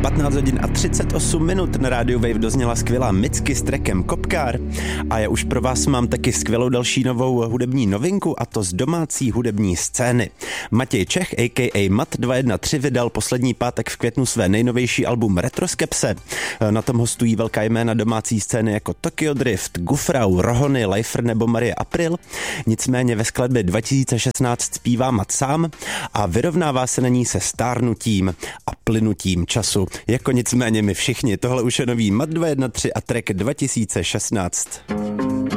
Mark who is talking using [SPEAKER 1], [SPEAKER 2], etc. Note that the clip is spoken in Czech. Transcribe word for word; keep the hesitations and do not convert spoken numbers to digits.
[SPEAKER 1] patnáct hodin a třicet osm minut na rádiu Wave dozněla skvělá Micky s trackem Kopkár a já už pro vás mám taky skvělou další novou hudební novinku, a to z domácí hudební scény. Matěj Čech, a ká a Mat dva jedna tři, vydal poslední pátek v květnu své nejnovější album Retroskepse. Na tom hostují velká jména domácí scény jako Tokyo Drift, Gufrau, Rohony, Leifer nebo Marie April. Nicméně ve skladbě dva tisíce šestnáct zpívá Mat sám a vyrovnává se na ní se stárnutím a plynutím času. Jako nicméně my všichni. Tohle už je nový Mat dva jedna tři a track dva tisíce šestnáct.